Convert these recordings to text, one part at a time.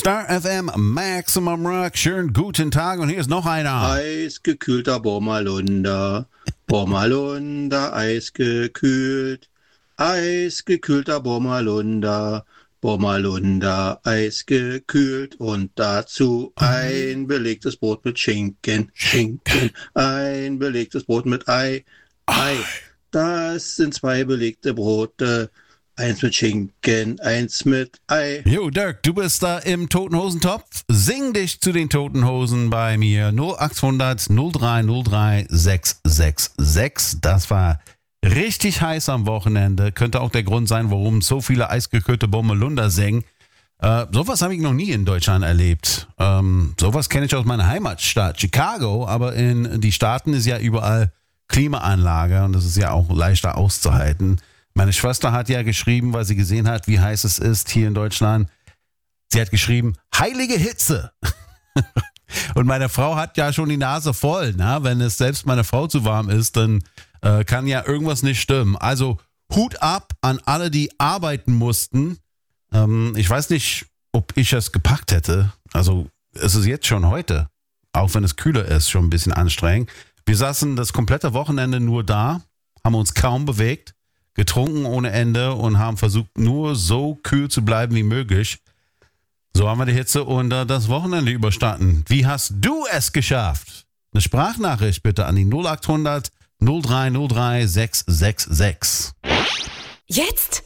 Star FM, Maximum Rock, schönen guten Tag und hier ist noch einer. Eisgekühlter Bormalunder, Bormalunder, eisgekühlt. Eisgekühlter Bormalunder, Bormalunder, eisgekühlt. Und dazu ein belegtes Brot mit Schinken, Schinken. Ein belegtes Brot mit Ei, Ei. Das sind 2 belegte Brote. 1 mit Schinken, 1 mit Ei. Jo, Dirk, du bist da im Toten Hosentopf. Sing dich zu den Toten Hosen bei mir. 0800 0303 666. Das war richtig heiß am Wochenende. Könnte auch der Grund sein, warum so viele eisgekühlte Bormalunder singen. Sowas habe ich noch nie in Deutschland erlebt. Sowas kenne ich aus meiner Heimatstadt Chicago, aber in die Staaten ist ja überall Klimaanlage und das ist ja auch leichter auszuhalten. Meine Schwester hat ja geschrieben, weil sie gesehen hat, wie heiß es ist hier in Deutschland. Sie hat geschrieben, heilige Hitze. Und meine Frau hat ja schon die Nase voll. Na? Wenn es selbst meiner Frau zu warm ist, dann kann ja irgendwas nicht stimmen. Also Hut ab an alle, die arbeiten mussten. Ich weiß nicht, ob ich es gepackt hätte. Also es ist jetzt schon heute, auch wenn es kühler ist, schon ein bisschen anstrengend. Wir saßen das komplette Wochenende nur da, haben uns kaum bewegt, getrunken ohne Ende und haben versucht, nur so kühl zu bleiben wie möglich. So haben wir die Hitze und das Wochenende überstanden. Wie hast du es geschafft? Eine Sprachnachricht bitte an die 0800 0303 666. Jetzt?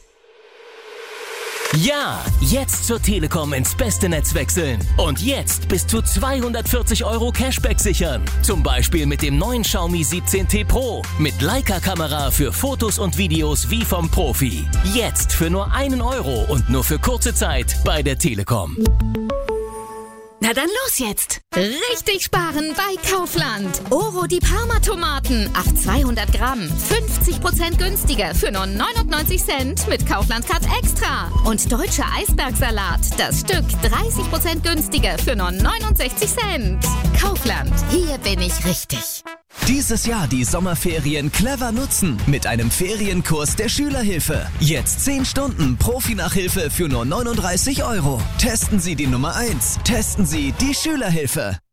Ja, jetzt zur Telekom ins beste Netz wechseln. Und jetzt bis zu 240 € Cashback sichern. Zum Beispiel mit dem neuen Xiaomi 17T Pro. Mit Leica-Kamera für Fotos und Videos wie vom Profi. Jetzt für nur 1 € und nur für kurze Zeit bei der Telekom. Na dann los jetzt! Richtig sparen bei Kaufland. Oro die Parma-Tomaten auf 200 Gramm. 50% günstiger für nur 99 Cent mit Kaufland Card Extra. Und deutscher Eisbergsalat. Das Stück 30% günstiger für nur 69 Cent. Kaufland. Hier bin ich richtig. Dieses Jahr die Sommerferien clever nutzen mit einem Ferienkurs der Schülerhilfe. Jetzt 10 Stunden Profi-Nachhilfe für nur 39 €. Testen Sie die Nummer 1. Testen Sie die Schülerhilfe.